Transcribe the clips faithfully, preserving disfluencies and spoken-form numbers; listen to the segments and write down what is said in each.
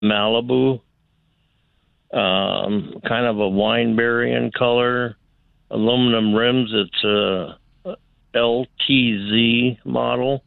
Malibu, um, kind of a wineberry in color, aluminum rims. It's a L T Z model.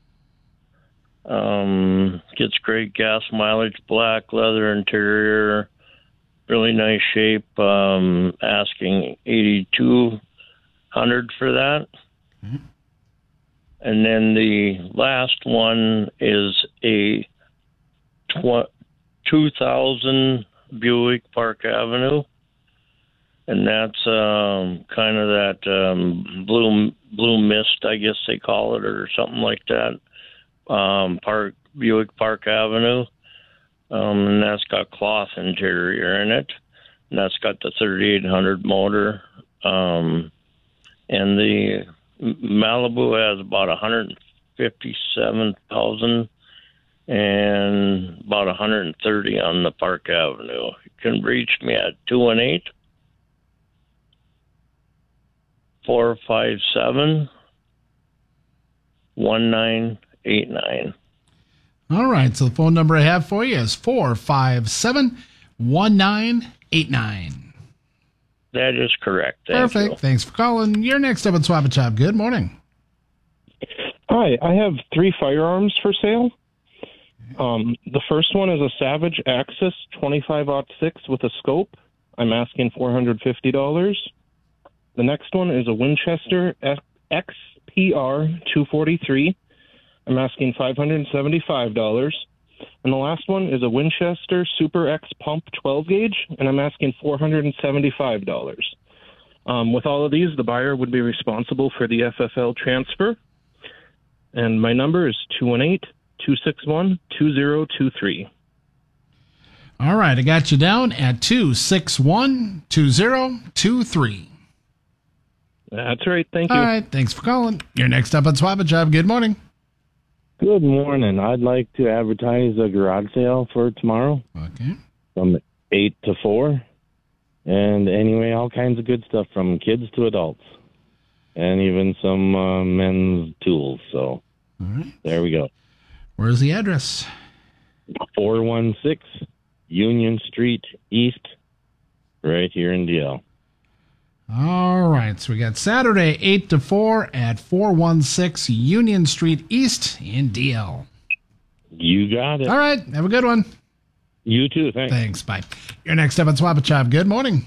Um, gets great gas mileage, black leather interior, really nice shape. Um, asking eighty-two hundred for that. Mm-hmm. And then the last one is a tw- two thousand Buick Park Avenue, and that's um, kind of that um, blue blue mist, I guess they call it, or something like that. Um, Park Buick Park Avenue, um, and that's got cloth interior in it, and that's got the thirty-eight hundred motor, um, and the Malibu has about one hundred fifty-seven thousand and about one hundred thirty on the Park Avenue. You can reach me at two one eight, four five seven, one nine eight nine. All right, so the phone number I have for you is four five seven, one nine eight nine. That is correct. Thank Perfect. You. Thanks for calling. You're next up at Swap and Shop. Good morning. Hi, I have three firearms for sale. Um, the first one is a Savage Axis twenty-five aught six with a scope. I'm asking four hundred fifty dollars. The next one is a Winchester X P R two forty-three. I'm asking five hundred seventy-five dollars. And the last one is a Winchester Super X Pump twelve gauge, and I'm asking four hundred seventy-five dollars. Um, with all of these, the buyer would be responsible for the F F L transfer. And my number is two one eight, two six one, two zero two three. All right, I got you down at two six one, two zero two three. That's right. Thank you. All right, thanks for calling. You're next up at Swap and Shop. Good morning. Good morning. I'd like to advertise a garage sale for tomorrow. Okay. From eight to four. And anyway, all kinds of good stuff from kids to adults. And even some uh, men's tools. So all right. There we go. Where's the address? four one six Union Street East, right here in D L. All right, so we got Saturday, eight to four at four one six Union Street East in D L. You got it. All right, have a good one. You too, thanks. Thanks, bye. You're next up at Swap and Shop. Good morning.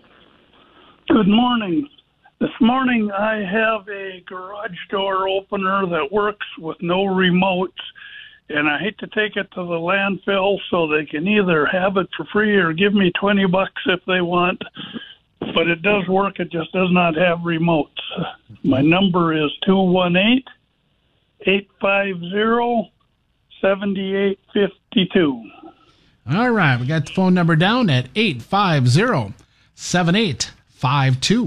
Good morning. This morning I have a garage door opener that works with no remotes, and I hate to take it to the landfill, so they can either have it for free or give me twenty bucks if they want. But it does work. It just does not have remotes. My number is two one eight, eight five zero, seven eight five two. All right, we got the phone number down at eight five zero, seven eight five two.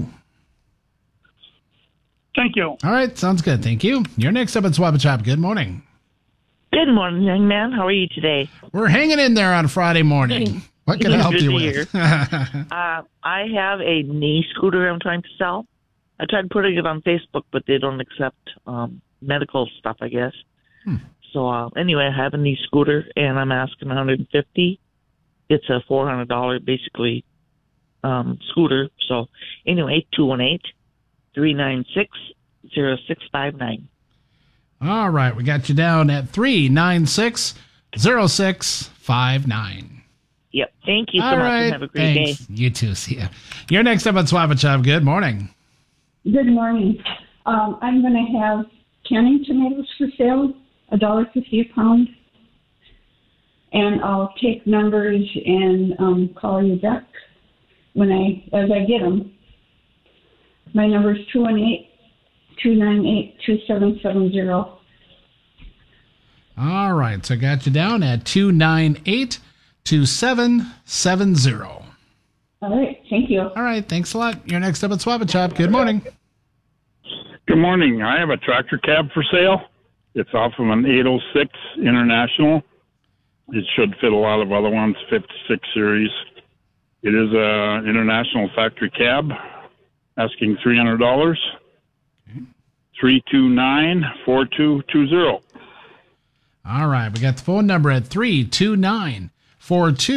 Thank you. All right, sounds good. Thank you. You're next up at Swap and Shop. Good morning. Good morning, young man. How are you today? We're hanging in there on Friday morning. What can I help Good you to with? uh, I have a knee scooter I'm trying to sell. I tried putting it on Facebook, but they don't accept um, medical stuff, I guess. Hmm. So uh, anyway, I have a knee scooter, and I'm asking one hundred fifty dollars. It's a four hundred dollars basically um, scooter. So anyway, two one eight, three nine six, zero six five nine. All right, we got you down at three nine six, zero six five nine. Yep. Thank you so All much, right, and have a great thanks. day. You too. See ya. You're next up at Swap and Shop. Good morning. Good morning. Um, I'm going to have canning tomatoes for sale, one dollar fifty a pound. And I'll take numbers and um, call you back when I, as I get them. My number is two one eight, two nine eight, two seven seven zero. All right, so I got you down at two nine eight, two seven seven zero. All right, thank you. All right, thanks a lot. You're next up at Swap and Shop. Good morning. Good morning. I have a tractor cab for sale. It's off of an eight oh six International. It should fit a lot of other ones, fifty-six series. It is a International factory cab, asking three hundred dollars. Okay. three two nine, four two two zero. All right, we got the phone number at three two nine, four two.